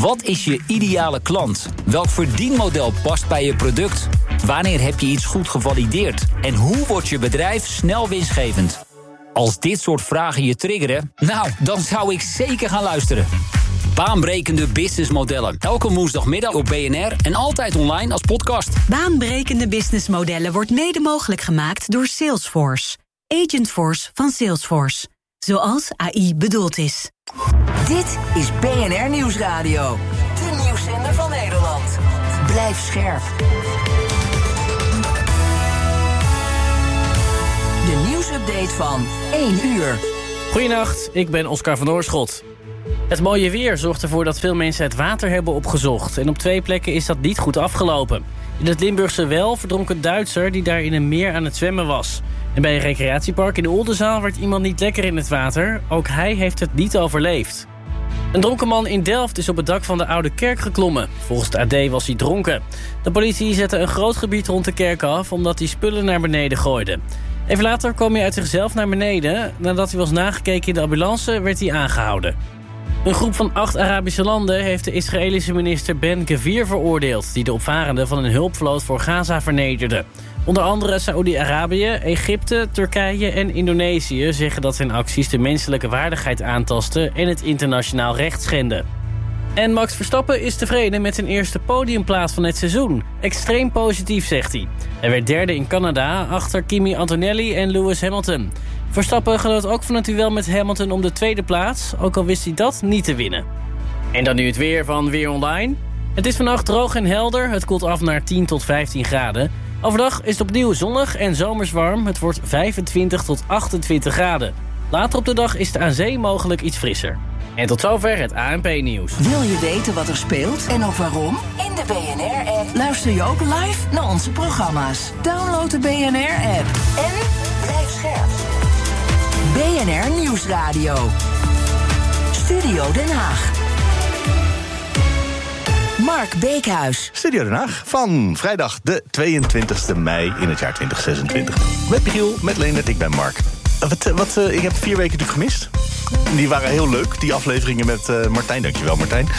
Wat is je ideale klant? Welk verdienmodel past bij je product? Wanneer heb je iets goed gevalideerd? En hoe wordt je bedrijf snel winstgevend? Als dit soort vragen je triggeren, nou, dan zou ik zeker gaan luisteren. Baanbrekende businessmodellen. Elke woensdagmiddag op BNR en altijd online als podcast. Baanbrekende businessmodellen wordt mede mogelijk gemaakt door Salesforce. Agentforce van Salesforce. Zoals AI bedoeld is. Dit is BNR Nieuwsradio. De nieuwszender van Nederland. Blijf scherp. De nieuwsupdate van 1 uur. Goedenacht, ik ben Oscar van Oorschot. Het mooie weer zorgt ervoor dat veel mensen het water hebben opgezocht. En op 2 plekken is dat niet goed afgelopen. In het Limburgse Wel verdronk een Duitser die daar in een meer aan het zwemmen was. En bij een recreatiepark in de Oldenzaal werd iemand niet lekker in het water. Ook hij heeft het niet overleefd. Een dronken man in Delft is op het dak van de Oude Kerk geklommen. Volgens het AD was hij dronken. De politie zette een groot gebied rond de kerk af omdat hij spullen naar beneden gooide. Even later kwam hij uit zichzelf naar beneden. Nadat hij was nagekeken in de ambulance werd hij aangehouden. Een groep van 8 Arabische landen heeft de Israëlische minister Ben Gvir veroordeeld, die de opvarenden van een hulpvloot voor Gaza vernederde. Onder andere Saoedi-Arabië, Egypte, Turkije en Indonesië zeggen dat zijn acties de menselijke waardigheid aantasten en het internationaal recht schenden. En Max Verstappen is tevreden met zijn eerste podiumplaats van het seizoen. Extreem positief, zegt hij. Hij werd derde in Canada, achter Kimi Antonelli en Lewis Hamilton. Verstappen genoot ook van het duel met Hamilton om de tweede plaats, ook al wist hij dat niet te winnen. En dan nu het weer van Weer Online. Het is vannacht droog en helder, het koelt af naar 10 tot 15 graden. Overdag is het opnieuw zonnig en zomers warm, het wordt 25 tot 28 graden. Later op de dag is het aan zee mogelijk iets frisser. En tot zover het ANP-nieuws. Wil je weten wat er speelt en ook waarom? In de BNR-app luister je ook live naar onze programma's. Download de BNR-app en blijf scherp. BNR Nieuwsradio. Studio Den Haag. Mark Beekhuis. Studio Den Haag van vrijdag de 22e mei in het jaar 2026. Met Michiel, met Leendert, ik ben Mark. Ik heb 4 weken natuurlijk gemist. Die waren heel leuk, die afleveringen met Martijn. Dankjewel, Martijn.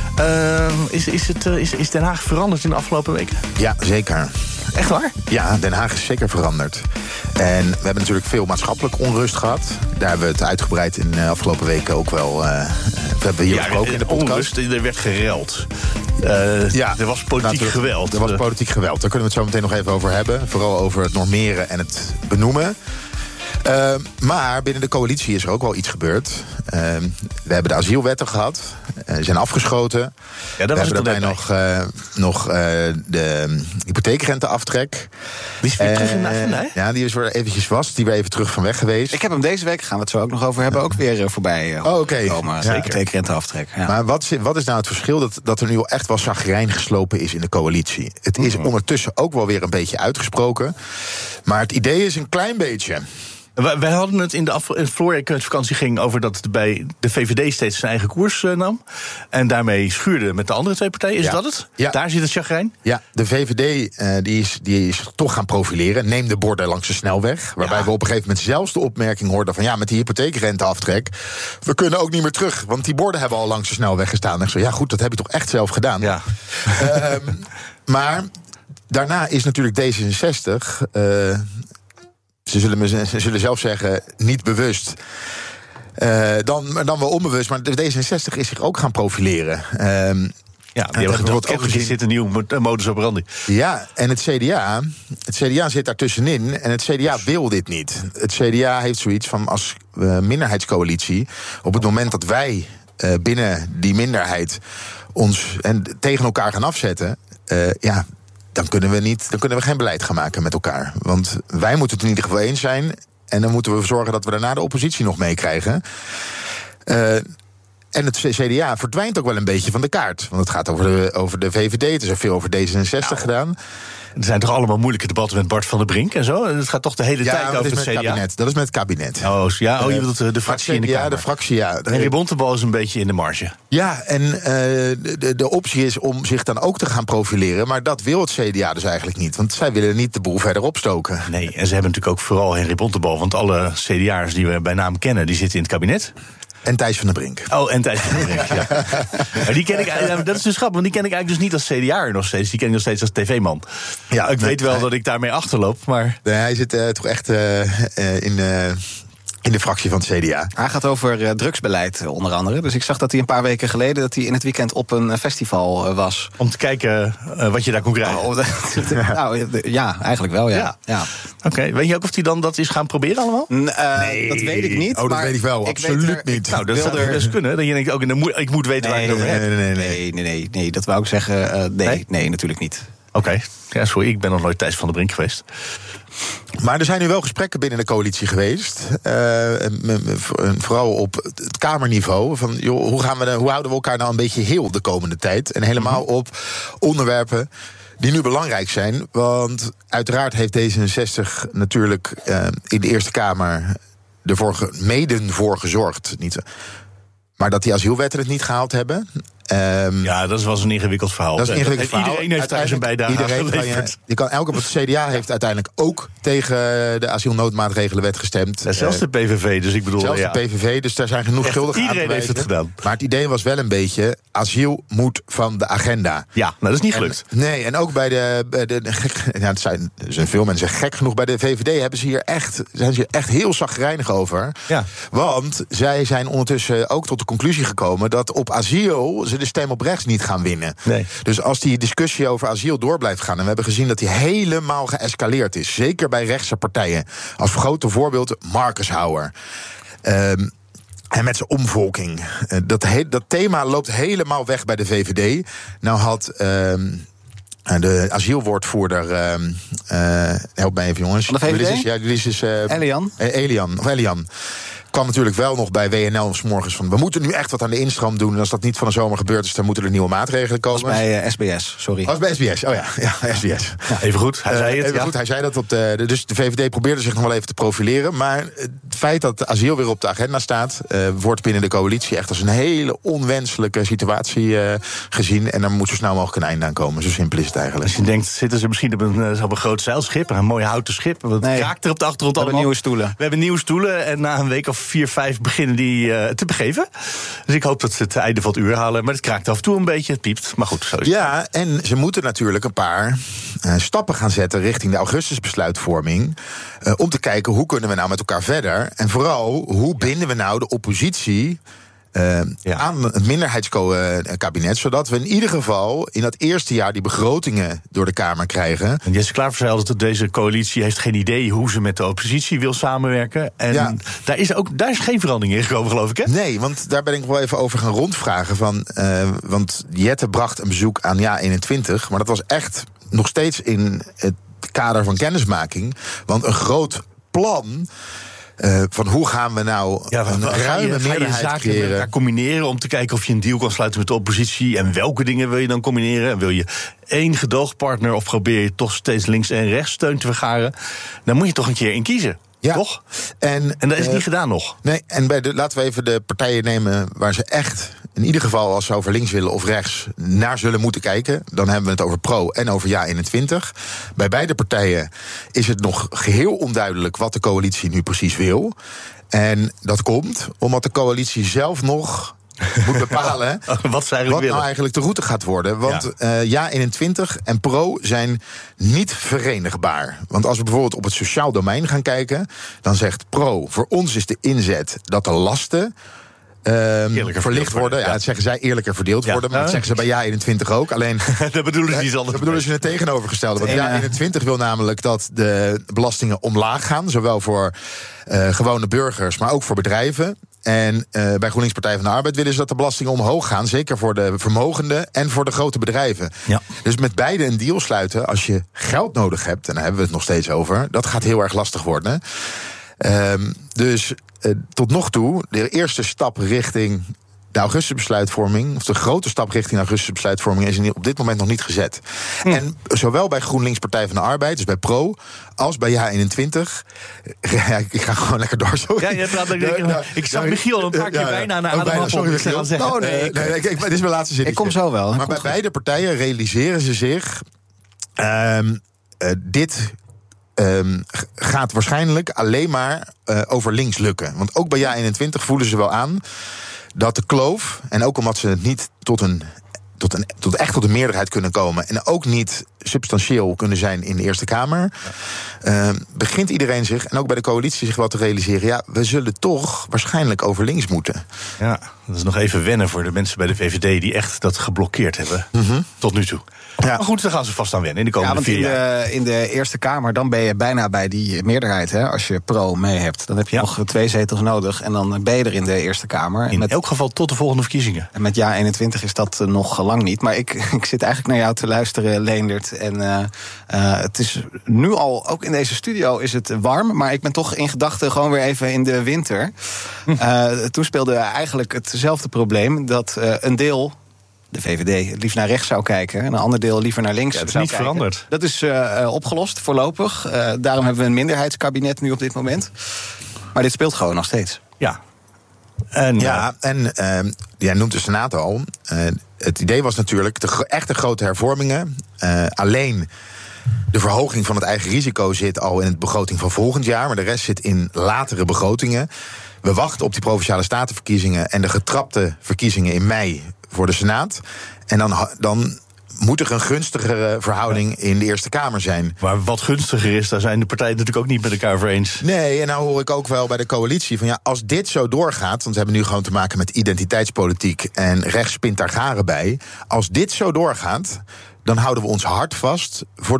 Is Den Haag veranderd in de afgelopen weken? Ja, zeker. Echt waar? Ja, Den Haag is zeker veranderd. En we hebben natuurlijk veel maatschappelijke onrust gehad. Daar hebben we het uitgebreid in de afgelopen weken ook wel... we hebben hier besproken in de podcast. Onrust, er werd gereld. Er was politiek geweld. Er was politiek geweld. Daar kunnen we het zo meteen nog even over hebben. Vooral over het normeren en het benoemen. Maar binnen de coalitie is er ook wel iets gebeurd. We hebben de asielwetten gehad. Zijn afgeschoten. Ja, dat we was hebben daarbij nog de hypotheekrenteaftrek. Die is weer terug in de agenda, hè? Ja, die is weer eventjes die weer even terug van weg geweest. Ik heb hem deze week, gaan we het zo ook nog over hebben, ook weer voorbij komen. Zeker. Hypotheekrenteaftrek. Ja. Maar wat is nou het verschil? Dat er nu al echt wel chagrijn geslopen is in de coalitie. Het is ondertussen ook wel weer een beetje uitgesproken. Maar het idee is een klein beetje... Wij hadden het in de vakantie ging over dat het bij de VVD steeds zijn eigen koers nam. En daarmee schuurde met de andere 2 partijen. Is dat het? Ja. Daar zit het chagrijn? Ja, de VVD die is toch gaan profileren. Neem de borden langs de snelweg. Waarbij we op een gegeven moment zelfs de opmerking hoorden van... ja, met die hypotheekrenteaftrek, we kunnen ook niet meer terug. Want die borden hebben al langs de snelweg gestaan. En ik zo, ja goed, dat heb je toch echt zelf gedaan. Ja. Maar daarna is natuurlijk D66... Ze zullen zelf zeggen, niet bewust. Dan wel onbewust, maar de D66 is zich ook gaan profileren. Ja, die hebben ook gezien. Zit een nieuwe modus operandi. Ja, en het CDA zit daar tussenin. En het CDA wil dit niet. Het CDA heeft zoiets van als minderheidscoalitie... op het moment dat wij binnen die minderheid ons tegen elkaar gaan afzetten... Dan kunnen we geen beleid gaan maken met elkaar. Want wij moeten het in ieder geval eens zijn... en dan moeten we zorgen dat we daarna de oppositie nog meekrijgen. En het CDA verdwijnt ook wel een beetje van de kaart. Want het gaat over de VVD, het is er veel over D66 gedaan... Er zijn toch allemaal moeilijke debatten met Bart van der Brink en zo? Het gaat toch de hele tijd over het CDA? Kabinet. Dat is met het kabinet. Je bedoelt de fractie in de Kamer. Ja, de fractie, ja. Henry Bontebal is een beetje in de marge. Ja, en de optie is om zich dan ook te gaan profileren... maar dat wil het CDA dus eigenlijk niet. Want zij willen niet de boel verder opstoken. Nee, en ze hebben natuurlijk ook vooral Henry Bontebal... want alle CDA'ers die we bij naam kennen, die zitten in het kabinet. En Thijs van der Brink. Oh, en Thijs van der Brink, ja. Maar die ken ik, dat is dus grappig, want die ken ik eigenlijk dus niet als CDA'er nog steeds. Die ken ik nog steeds als tv-man. Ja, ik weet wel dat ik daarmee achterloop, maar... Nee, hij zit toch echt in de fractie van het CDA. Hij gaat over drugsbeleid, onder andere. Dus ik zag dat hij een paar weken geleden... dat hij in het weekend op een festival was. Om te kijken wat je daar kon krijgen. Nou, ja, eigenlijk wel, ja. Oké, weet je ook of hij dan dat is gaan proberen allemaal? Nee, dat weet ik niet. Oh, dat weet ik wel, absoluut niet. Nou, dat zou dus kunnen. Dat je denkt, ook ik moet weten waar ik het over heb. Nee, dat wou ik zeggen. Nee, natuurlijk niet. Oké, ja, sorry, ik ben nog nooit Thijs van der Brink geweest. Maar er zijn nu wel gesprekken binnen de coalitie geweest. Vooral op het Kamerniveau. Van, joh, hoe houden we elkaar nou een beetje heel de komende tijd? En helemaal op onderwerpen die nu belangrijk zijn. Want uiteraard heeft D66 natuurlijk in de Eerste Kamer mede voor gezorgd. Maar dat die asielwetten het niet gehaald hebben. Ja, dat was een ingewikkeld verhaal. Dat is een ingewikkeld verhaal. Iedereen heeft daar zijn bijdrage geleverd. Elke CDA heeft uiteindelijk ook tegen de asielnoodmaatregelenwet gestemd. Ja, zelfs de PVV, dus ik bedoel... Zelfs de PVV, dus daar zijn genoeg schuldigen aan te wijzen. Iedereen heeft het gedaan. Maar het idee was wel een beetje, asiel moet van de agenda. Ja, nou, dat is niet gelukt. Nee, en ook bij er zijn veel mensen gek genoeg. Bij de VVD zijn ze hier echt heel chagrijnig over. Ja. Want zij zijn ondertussen ook tot de conclusie gekomen dat op asiel ze de stem op rechts niet gaan winnen. Nee. Dus als die discussie over asiel door blijft gaan, en we hebben gezien dat die helemaal geëscaleerd is, zeker bij rechtse partijen. Als grote voorbeeld Marcus Hauer. En met zijn omvolking. Dat thema loopt helemaal weg bij de VVD. Nou had de asielwoordvoorder... help mij even, jongens. Van de VVD? Ulysses, Elian. Kwam natuurlijk wel nog bij WNL 's morgens van, we moeten nu echt wat aan de instroom doen. En als dat niet van de zomer gebeurt is, dan moeten er nieuwe maatregelen komen. Dat was bij SBS, sorry. Dat was bij SBS, oh ja, SBS. Ja, even goed, hij zei het. Goed, hij zei dat dus de VVD probeerde zich nog wel even te profileren. Maar het feit dat asiel weer op de agenda staat, wordt binnen de coalitie echt als een hele onwenselijke situatie gezien. En daar moet zo snel mogelijk een einde aan komen. Zo simpel is het eigenlijk. Als je denkt, zitten ze misschien op een groot zeilschip, een mooi houten schip. Wat raakt er op de achtergrond allemaal. We hebben nieuwe stoelen en na een week of 4-5 beginnen die te begeven. Dus ik hoop dat ze het einde van het uur halen. Maar het kraakt af en toe een beetje, het piept. Maar goed, zo is het. Ja, en ze moeten natuurlijk een paar stappen gaan zetten richting de augustusbesluitvorming. Om te kijken, hoe kunnen we nou met elkaar verder? En vooral, hoe binden we nou de oppositie aan het minderheidskabinet, zodat we in ieder geval in dat eerste jaar die begrotingen door de Kamer krijgen. En Jesse Klaver zei altijd dat deze coalitie heeft geen idee hoe ze met de oppositie wil samenwerken. En daar is geen verandering in gekomen, geloof ik, hè? Nee, want daar ben ik wel even over gaan rondvragen. Want Jette bracht een bezoek aan JA21, maar dat was echt nog steeds in het kader van kennismaking. Want een groot plan van hoe gaan we nou een ruime meerderheid creëren. Met elkaar combineren om te kijken of je een deal kan sluiten met de oppositie. En welke dingen wil je dan combineren? En wil je één gedoogpartner of probeer je toch steeds links en rechts steun te vergaren? Dan moet je toch een keer in kiezen. Ja. Toch? En dat is niet gedaan nog. Nee, en laten we even de partijen nemen waar ze echt, in ieder geval als ze over links willen of rechts, naar zullen moeten kijken. Dan hebben we het over Pro en over JA21. Bij beide partijen is het nog geheel onduidelijk wat de coalitie nu precies wil. En dat komt omdat de coalitie zelf nog moet bepalen wat nou eigenlijk de route gaat worden. Want JA21 en Pro zijn niet verenigbaar. Want als we bijvoorbeeld op het sociaal domein gaan kijken, dan zegt Pro, voor ons is de inzet dat de lasten verlicht worden. Ja, dat zeggen zij eerlijker verdeeld worden. Maar dat zeggen ze bij JA21 ook. Alleen dat bedoelen ze iets anders. Dat bedoelen ze het tegenovergestelde. Want JA21 wil namelijk dat de belastingen omlaag gaan. Zowel voor gewone burgers, maar ook voor bedrijven. En bij GroenLinks Partij van de Arbeid willen ze dat de belastingen omhoog gaan. Zeker voor de vermogenden en voor de grote bedrijven. Ja. Dus met beide een deal sluiten, als je geld nodig hebt, en daar hebben we het nog steeds over, dat gaat heel erg lastig worden. Dus tot nog toe, de eerste stap richting de augustusbesluitvorming, of de grote stap richting de augustusbesluitvorming, is op dit moment nog niet gezet. En zowel bij GroenLinks Partij van de Arbeid, dus bij Pro, als bij JA21. Ik ga gewoon lekker door. Sorry. Ik zag Michiel een paar keer bijna naar adem zeggen. Dit is mijn laatste zin. Ik kom zo wel. Maar bij beide partijen realiseren ze zich dit gaat waarschijnlijk alleen maar over links lukken. Want ook bij JA21 voelen ze wel aan dat de kloof, en ook omdat ze het niet tot een meerderheid kunnen komen en ook niet substantieel kunnen zijn in de Eerste Kamer, begint iedereen zich, en ook bij de coalitie, zich wel te realiseren, ja, we zullen toch waarschijnlijk over links moeten. Ja, dat is nog even wennen voor de mensen bij de VVD die echt dat geblokkeerd hebben tot nu toe. Ja. Maar goed, daar gaan ze vast aan wennen in de komende 4 jaar. In de Eerste Kamer, dan ben je bijna bij die meerderheid. Hè, als je pro mee hebt. Dan heb je nog 2 zetels nodig. En dan ben je er in de Eerste Kamer. In elk geval tot de volgende verkiezingen. En met JA21 is dat nog lang niet. Maar ik zit eigenlijk naar jou te luisteren, Leendert. En het is nu al, ook in deze studio is het warm. Maar ik ben toch in gedachten gewoon weer even in de winter. Toen speelde eigenlijk hetzelfde probleem. Dat een deel, de VVD, het liefst naar rechts zou kijken. En een ander deel liever naar links zou kijken. Dat is niet veranderd. Dat is opgelost voorlopig. Daarom hebben we een minderheidskabinet nu op dit moment. Maar dit speelt gewoon nog steeds. Ja. Jij noemt de Senaat al. Het idee was natuurlijk de echte grote hervormingen. Alleen de verhoging van het eigen risico zit al in de begroting van volgend jaar. Maar de rest zit in latere begrotingen. We wachten op die Provinciale Statenverkiezingen en de getrapte verkiezingen in mei voor de Senaat. En dan moet er een gunstigere verhouding in de Eerste Kamer zijn. Maar wat gunstiger is, daar zijn de partijen natuurlijk ook niet met elkaar over eens. Nee, en nou hoor ik ook wel bij de coalitie van ja, als dit zo doorgaat, want we hebben nu gewoon te maken met identiteitspolitiek en rechts spint daar garen bij. Als dit zo doorgaat, dan houden we ons hard vast voor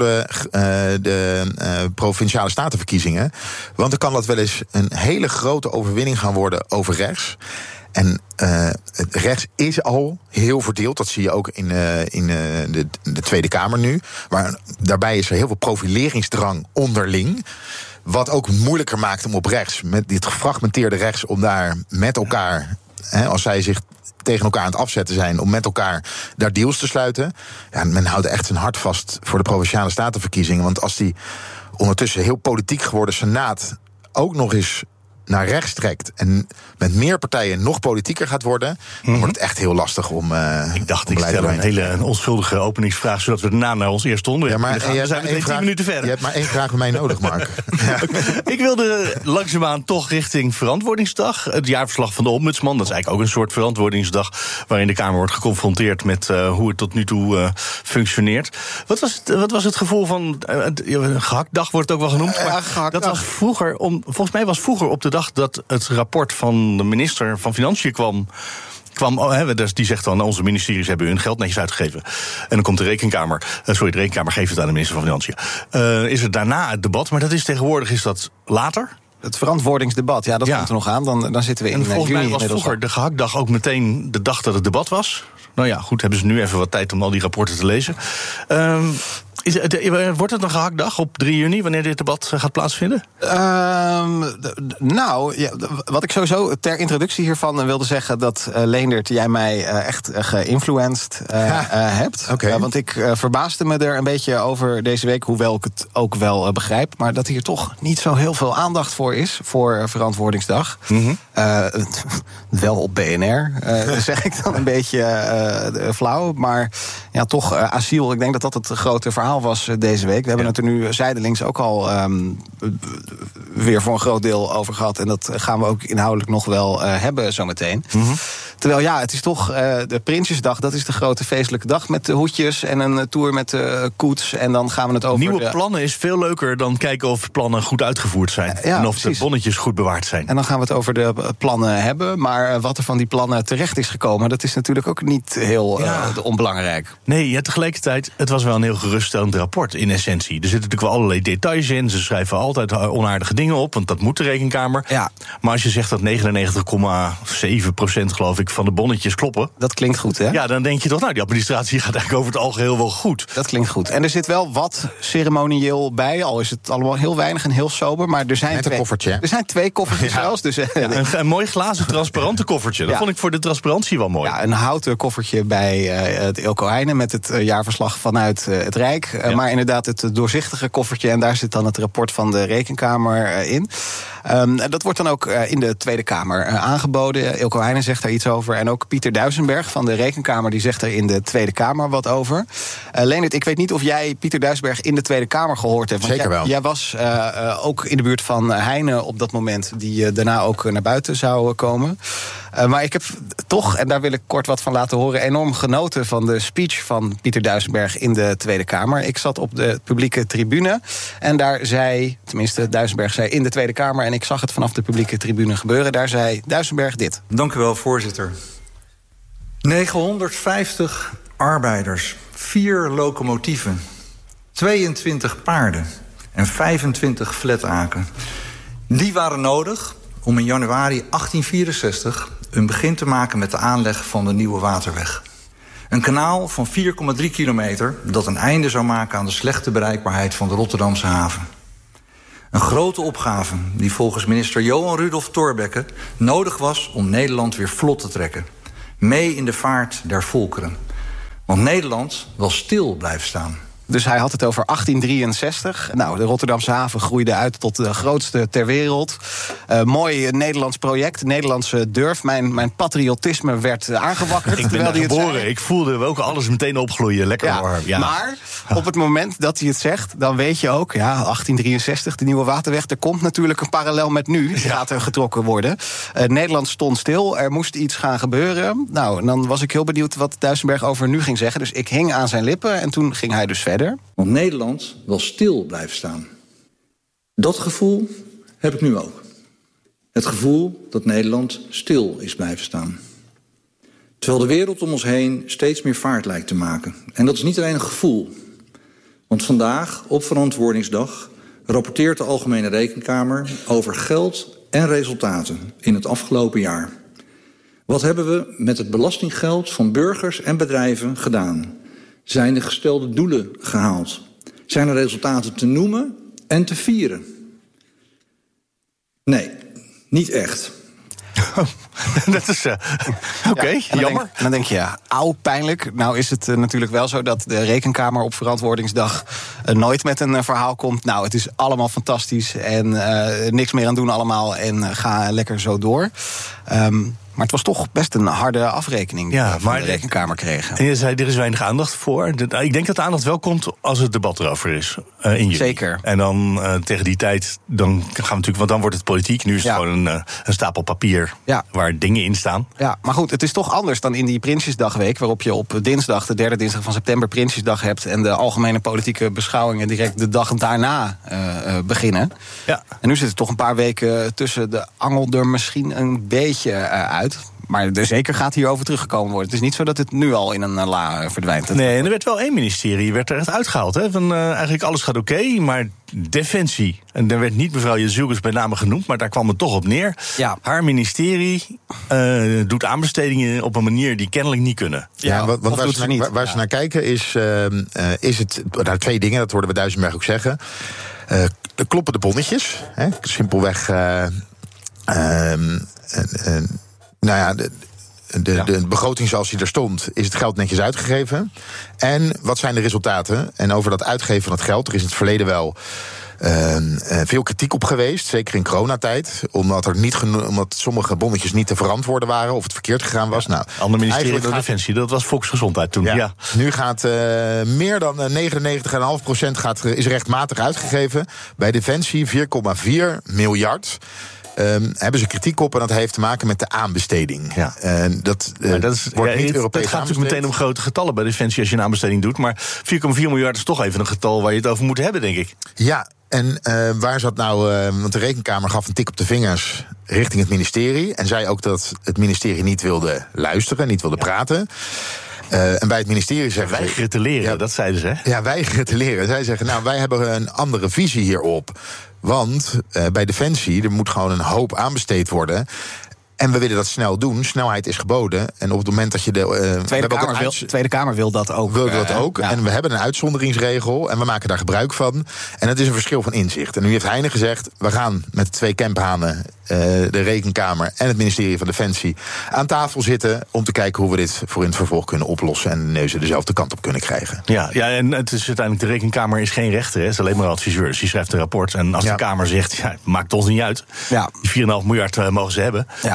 de Provinciale Statenverkiezingen. Want dan kan dat wel eens een hele grote overwinning gaan worden over rechts. En rechts is al heel verdeeld. Dat zie je ook in de Tweede Kamer nu. Maar daarbij is er heel veel profileringsdrang onderling. Wat ook moeilijker maakt om op rechts, met dit gefragmenteerde rechts, om daar met elkaar, als zij zich tegen elkaar aan het afzetten zijn, om met elkaar daar deals te sluiten. Ja, men houdt echt zijn hart vast voor de Provinciale Statenverkiezingen. Want als die ondertussen heel politiek geworden Senaat ook nog eens naar rechts trekt en met meer partijen nog politieker gaat worden, dan wordt het echt heel lastig om. Ik dacht, ik stel een hele onschuldige openingsvraag, zodat we daarna naar ons eerste onderwerp gaan. Maar we zijn meteen 10 minuten verder. Je hebt maar 1 vraag bij mij nodig, Mark. Ja. Ik wilde langzaamaan toch richting Verantwoordingsdag. Het jaarverslag van de Ombudsman, dat is eigenlijk ook een soort verantwoordingsdag, waarin de Kamer wordt geconfronteerd met hoe het tot nu toe functioneert. Wat was het gevoel van gehaktdag, wordt het ook wel genoemd? Maar dat was vroeger, volgens mij was vroeger op de dag dat het rapport van de minister van Financiën kwam, die zegt dan, onze ministeries hebben hun geld netjes uitgegeven. En dan komt de Rekenkamer, de Rekenkamer geeft het aan de minister van Financiën. Is het daarna het debat, maar tegenwoordig is dat later. Het verantwoordingsdebat, dat komt er nog aan. Dan zitten we in juni. En volgens mij was vroeger de gehaktdag ook meteen de dag dat het debat was. Nou ja, goed, hebben ze nu even wat tijd om al die rapporten te lezen. Wordt het een gehaktdag op 3 juni, wanneer dit debat gaat plaatsvinden? Wat ik sowieso ter introductie hiervan wilde zeggen, dat Leendert, jij mij echt geïnfluenced hebt. Okay. Want ik verbaasde me er een beetje over deze week, hoewel ik het ook wel begrijp, maar dat hier toch niet zo heel veel aandacht voor is, voor Verantwoordingsdag. Mm-hmm. Wel op BNR, zeg ik dan een beetje flauw, maar ja, toch asiel, ik denk dat dat het grote verhaal was deze week. We hebben het er nu zijdelings ook al weer voor een groot deel over gehad. En dat gaan we ook inhoudelijk nog wel hebben zometeen. Mm-hmm. Terwijl het is toch de Prinsjesdag, dat is de grote feestelijke dag met de hoedjes en een tour met de koets. En dan gaan we het over nieuwe plannen is veel leuker dan kijken of plannen goed uitgevoerd zijn. En of de bonnetjes goed bewaard zijn. En dan gaan we het over de plannen hebben. Maar wat er van die plannen terecht is gekomen, dat is natuurlijk ook niet heel onbelangrijk. Nee, tegelijkertijd, het was wel een heel geruststellend rapport in essentie. Er zitten natuurlijk wel allerlei details in. Ze schrijven altijd onaardige dingen op, want dat moet de Rekenkamer. Ja. Maar als je zegt dat 99,7% geloof ik van de bonnetjes kloppen. Dat klinkt goed, hè? Ja, dan denk je toch, die administratie gaat eigenlijk over het algeheel wel goed. Dat klinkt goed. En er zit wel wat ceremonieel bij, al is het allemaal heel weinig en heel sober. Maar er zijn een koffertje. Er zijn 2 koffertjes zelfs. Dus, een mooi glazen transparante koffertje. Dat vond ik voor de transparantie wel mooi. Ja, een houten koffertje bij het Eelco Heijnen met het jaarverslag vanuit het Rijk. Maar inderdaad het doorzichtige koffertje, en daar zit dan het rapport van de Rekenkamer in. Dat wordt dan ook in de Tweede Kamer aangeboden. Eelco Heijnen zegt daar iets over. over. En ook Pieter Duijsenberg van de Rekenkamer, die zegt er in de Tweede Kamer wat over. Leendert, ik weet niet of jij Pieter Duijsenberg in de Tweede Kamer gehoord hebt. Want Zeker wel. Jij was ook in de buurt van Heine op dat moment, die daarna ook naar buiten zou komen. Maar ik heb toch, en daar wil ik kort wat van laten horen, enorm genoten van de speech van Pieter Duijsenberg in de Tweede Kamer. Ik zat op de publieke tribune en daar zei, tenminste Duijsenberg zei in de Tweede Kamer, en ik zag het vanaf de publieke tribune gebeuren, daar zei Duijsenberg dit. Dank u wel, voorzitter. 950 arbeiders, 4 locomotieven, 22 paarden en 25 fletaken. Die waren nodig om in januari 1864 een begin te maken met de aanleg van de Nieuwe Waterweg. Een kanaal van 4,3 kilometer dat een einde zou maken aan de slechte bereikbaarheid van de Rotterdamse haven. Een grote opgave die volgens minister Johan Rudolph Thorbecke nodig was om Nederland weer vlot te trekken. Mee in de vaart der volkeren. Want Nederland was stil blijven staan. Dus hij had het over 1863. Nou, de Rotterdamse haven groeide uit tot de grootste ter wereld. Mooi Nederlands project, Nederlandse durf. Mijn patriotisme werd aangewakkerd. Ik ben daar geboren, ik voelde ook alles meteen opgloeien, lekker warm. Ja. Maar op het moment dat hij het zegt, dan weet je ook, 1863, de Nieuwe Waterweg, er komt natuurlijk een parallel met nu, gaat er getrokken worden. Nederland stond stil, er moest iets gaan gebeuren. Nou, en dan was ik heel benieuwd wat Duijsenberg over nu ging zeggen. Dus ik hing aan zijn lippen en toen ging hij dus verder. Want Nederland was stil blijven staan. Dat gevoel heb ik nu ook. Het gevoel dat Nederland stil is blijven staan. Terwijl de wereld om ons heen steeds meer vaart lijkt te maken. En dat is niet alleen een gevoel. Want vandaag, op Verantwoordingsdag, rapporteert de Algemene Rekenkamer over geld en resultaten in het afgelopen jaar. Wat hebben we met het belastinggeld van burgers en bedrijven gedaan? Zijn de gestelde doelen gehaald? Zijn er resultaten te noemen en te vieren? Nee, niet echt. Dat is oké, jammer. Dan denk je, pijnlijk. Nou is het natuurlijk wel zo dat de Rekenkamer op Verantwoordingsdag nooit met een verhaal komt. Nou, het is allemaal fantastisch en niks meer aan doen allemaal en ga lekker zo door. Maar het was toch best een harde afrekening die we van de Rekenkamer kregen. En je zei, er is weinig aandacht voor. Ik denk dat de aandacht wel komt als het debat erover is. In juli. Zeker. En dan tegen die tijd, dan gaan we natuurlijk, want dan wordt het politiek. Nu is het gewoon een stapel papier waar dingen in staan. Ja, maar goed, het is toch anders dan in die Prinsjesdagweek, waarop je op dinsdag, de 3e dinsdag van september, Prinsjesdag hebt en de algemene politieke beschouwingen direct de dag daarna beginnen. Ja. En nu zit het toch een paar weken tussen de angel er misschien een beetje uit. Maar zeker gaat hierover teruggekomen worden. Het is niet zo dat het nu al in een la verdwijnt. Nee, en er werd wel één ministerie werd er echt uitgehaald. Hè? Van, eigenlijk alles gaat oké, maar Defensie. En daar werd niet mevrouw Jezielkes bij name genoemd, maar daar kwam het toch op neer. Ja. Haar ministerie doet aanbestedingen op een manier die kennelijk niet kunnen. Ja, waar ze naar kijken is het... Nou, 2 dingen, dat hoorden we Duijsenberg ook zeggen. Kloppen de bonnetjes. Hè? Simpelweg... De begroting zoals die er stond, is het geld netjes uitgegeven. En wat zijn de resultaten? En over dat uitgeven van het geld, er is in het verleden wel veel kritiek op geweest, zeker in coronatijd, omdat sommige bonnetjes niet te verantwoorden waren of het verkeerd gegaan was. Nou, ander ministerie dan Defensie, dat was Volksgezondheid toen. Ja. Nu gaat meer dan 99,5% is rechtmatig uitgegeven. Bij Defensie 4,4 miljard. Hebben ze kritiek op en dat heeft te maken met de aanbesteding. Ja. Dat wordt niet Europees. Het gaat natuurlijk meteen om grote getallen bij Defensie als je een aanbesteding doet. Maar 4,4 miljard is toch even een getal waar je het over moet hebben, denk ik. Ja, en waar zat nou... want de Rekenkamer gaf een tik op de vingers richting het ministerie. En zei ook dat het ministerie niet wilde luisteren, niet wilde praten. En bij het ministerie zeggen ze... Weigeren te leren, dat zeiden ze, hè? Ja, weigeren te leren. Zij zeggen, nou, wij hebben een andere visie hierop. Want bij Defensie, er moet gewoon een hoop aanbesteed worden. En we willen dat snel doen. Snelheid is geboden. En op het moment dat je de Tweede Kamer wil dat ook. Ja. En we hebben een uitzonderingsregel. En we maken daar gebruik van. En het is een verschil van inzicht. En nu heeft Heine gezegd, we gaan met 2 kemphanen, de Rekenkamer en het ministerie van Defensie, aan tafel zitten om te kijken hoe we dit voor in het vervolg kunnen oplossen en de neuzen dezelfde kant op kunnen krijgen. Ja, en het is uiteindelijk, de Rekenkamer is geen rechter, het is alleen maar adviseur. Dus die schrijft een rapport. En als de Kamer zegt, het maakt ons niet uit. Ja. Die 4,5 miljard mogen ze hebben. Ja.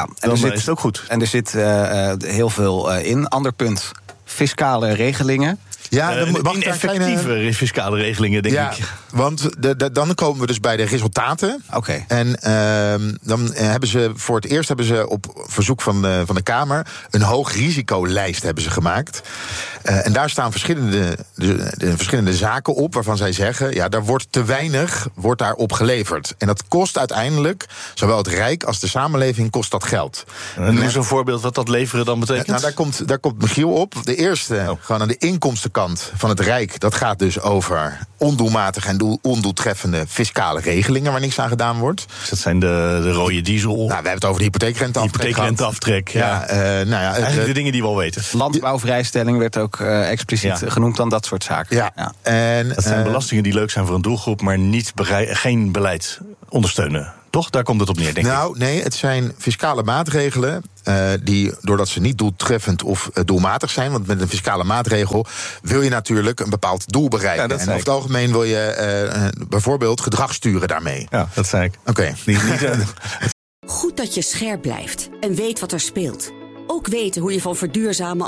En dan is het ook goed. En er zit heel veel in. Ander punt, fiscale regelingen. Ja, ineffectieve fiscale regelingen, denk ik. Want dan komen we dus bij de resultaten. Oké. En dan hebben ze voor het eerst op verzoek van de Kamer een hoog risicolijst hebben ze gemaakt. En daar staan verschillende zaken op waarvan zij zeggen, ja, daar wordt te weinig daarop geleverd. En dat kost uiteindelijk, zowel het Rijk als de samenleving, kost dat geld. En noem eens een voorbeeld wat dat leveren dan betekent. Nou, daar komt Michiel op. De eerste, gewoon aan de inkomstenkant van het Rijk, dat gaat dus over ondoelmatige en ondoeltreffende fiscale regelingen waar niks aan gedaan wordt. Dus dat zijn de rode diesel. Nou, we hebben het over de hypotheekrenteaftrek. Eigenlijk de dingen die we al weten. Landbouwvrijstelling werd ook expliciet genoemd dan dat soort zaken. Ja. En, dat zijn belastingen die leuk zijn voor een doelgroep, maar geen beleid ondersteunen. Toch? Daar komt het op neer, denk ik. Nee, het zijn fiscale maatregelen die, doordat ze niet doeltreffend of doelmatig zijn, want met een fiscale maatregel wil je natuurlijk een bepaald doel bereiken. Ja, en over het algemeen wil je bijvoorbeeld gedrag sturen daarmee. Ja, dat zei ik. Oké. Goed dat je scherp blijft en weet wat er speelt. Ook weten hoe je van verduurzamen